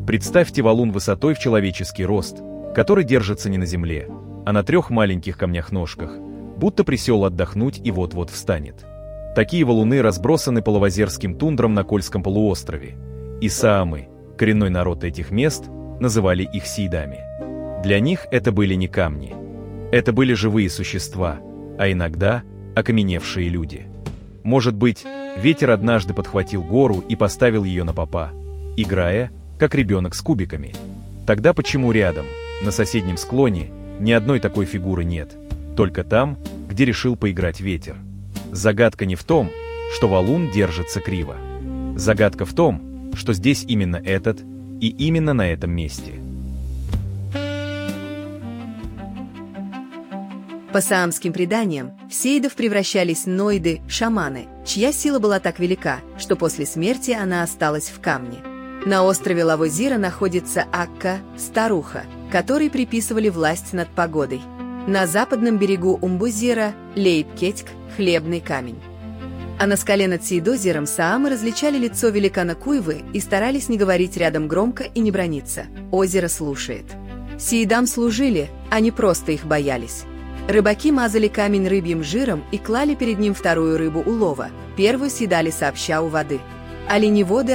Представьте валун высотой в человеческий рост, который держится не на земле, а на 3 маленьких камнях-ножках, будто присел отдохнуть и вот-вот встанет. Такие валуны разбросаны по лавозерским тундрам на Кольском полуострове, и саамы, коренной народ этих мест, называли их сиидами. Для них это были не камни. Это были живые существа, а иногда окаменевшие люди. Может быть, ветер однажды подхватил гору и поставил ее на попа, играя, как ребенок с кубиками. Тогда почему рядом, на соседнем склоне, ни одной такой фигуры нет, только там, где решил поиграть ветер? Загадка не в том, что валун держится криво. Загадка в том, что здесь именно этот и именно на этом месте. По саамским преданиям, в сеидов превращались ноиды, шаманы, чья сила была так велика, что после смерти она осталась в камне. На острове Лавозира находится Акка, старуха, которой приписывали власть над погодой. На западном берегу Умбузира – Лейб-Кетьк, хлебный камень. А на скале над Сеидозером саамы различали лицо великана Куйвы и старались не говорить рядом громко и не браниться. Озеро слушает. Сеидам служили, а не просто их боялись. Рыбаки мазали камень рыбьим жиром и клали перед ним вторую рыбу улова, первую съедали сообща у воды. Оленеводы